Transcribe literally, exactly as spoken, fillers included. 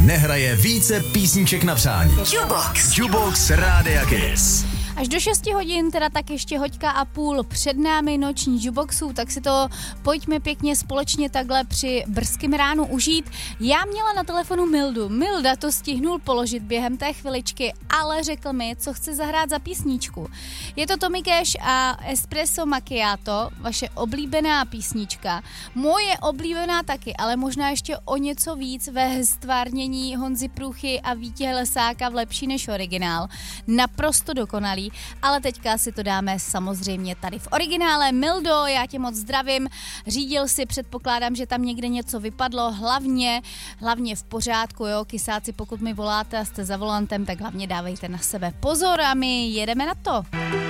nehraje více písniček na přání. Jukebox. Jukebox Rádia Kiss. Až do šesti hodin, teda tak ještě hoďka a půl před námi noční jukeboxů, tak si to pojďme pěkně společně takhle při brzkém ránu užít. Já měla na telefonu Mildu. Milda to stihnul položit během té chviličky, ale řekl mi, co chce zahrát za písničku. Je to Tommy Cash a Espresso Macchiato, vaše oblíbená písnička. Moje oblíbená taky, ale možná ještě o něco víc ve stvárnění Honzy Průchy a Vítě Lesáka v Lepší než originál. Naprosto dokonalý. Ale teďka si to dáme samozřejmě tady v originále. Mildo, já tě moc zdravím. Řídil si, předpokládám, že tam někde něco vypadlo. Hlavně, hlavně v pořádku, jo. Kysáci, pokud mi voláte a jste za volantem, tak hlavně dávejte na sebe pozor a my jedeme na to.